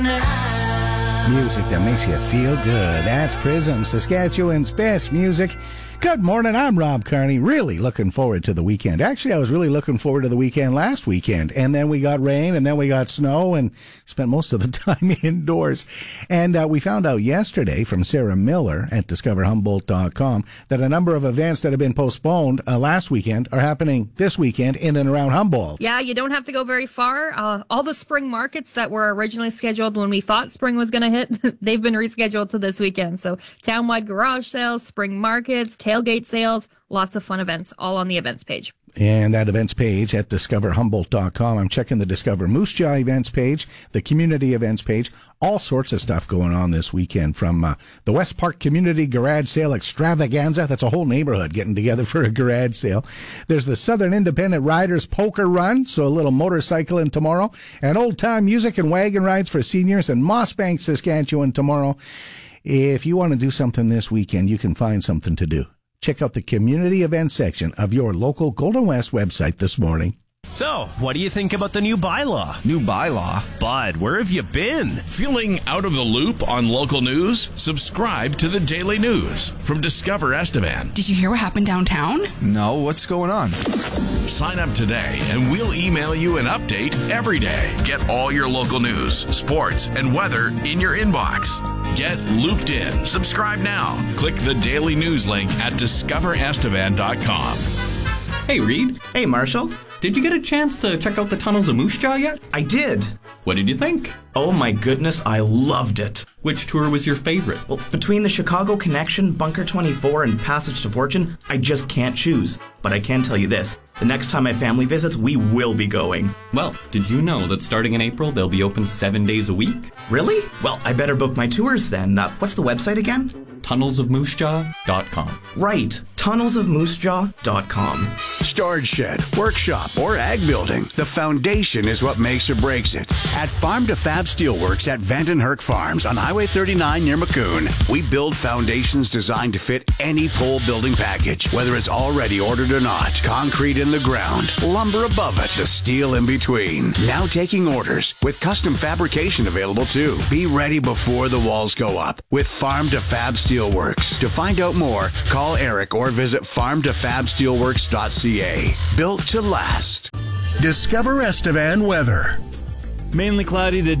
Music that makes you feel good. That's Prism, Saskatchewan's best music. Good morning, I'm Rob Carney. Really looking forward to the weekend. Actually, I was really looking forward to the weekend last weekend. And then we got rain, and then we got snow, and spent most of the time indoors. And we found out yesterday from Sarah Miller at DiscoverHumboldt.com that a number of events that have been postponed last weekend are happening this weekend in and around Humboldt. Yeah, you don't have to go very far. All the spring markets that were originally scheduled when we thought spring was going to hit, they've been rescheduled to this weekend. So townwide garage sales, spring markets, tailgate sales, lots of fun events, all on the events page. And that events page at DiscoverHumboldt.com. I'm checking the Discover Moose Jaw events page, the community events page, all sorts of stuff going on this weekend, from the West Park Community Garage Sale Extravaganza. That's a whole neighborhood getting together for a garage sale. There's the Southern Independent Riders Poker Run, so a little motorcycling tomorrow, and old-time music and wagon rides for seniors in Mossbank, Saskatchewan tomorrow. If you want to do something this weekend, you can find something to do. Check out the community event section of your local Golden West website this morning. So, what do you think about the new bylaw? New bylaw? Bud, where have you been? Feeling out of the loop on local news? Subscribe to the Daily News from Discover Estevan. Did you hear what happened downtown? No, what's going on? Sign up today and we'll email you an update every day. Get all your local news, sports, and weather in your inbox. Get looped in. Subscribe now. Click the Daily News link at discoverestevan.com. Hey, Reed. Hey, Marshall. Did you get a chance to check out the tunnels of Moose Jaw yet? I did. What did you think? Oh my goodness, I loved it. Which tour was your favorite? Well, between the Chicago Connection, Bunker 24, and Passage to Fortune, I just can't choose. But I can tell you this, the next time my family visits, we will be going. Well, did you know that starting in April, they'll be open 7 days a week? Really? Well, I better book my tours then. What's the website again? TunnelsofMooseJaw.com. Right, TunnelsofMooseJaw.com. Storage shed, workshop, or ag building. The foundation is what makes or breaks it. At Farm to Fab Steelworks at Vandenherk Farms on Highway 39 near Maccoon, we build foundations designed to fit any pole building package, whether it's already ordered or not. Concrete in the ground, lumber above it, the steel in between. Now taking orders with custom fabrication available too. Be ready before the walls go up with Farm to Fab Steelworks. To find out more, call Eric or visit farmtofabsteelworks.ca. Built to last. Discover Estevan weather. Mainly cloudy today.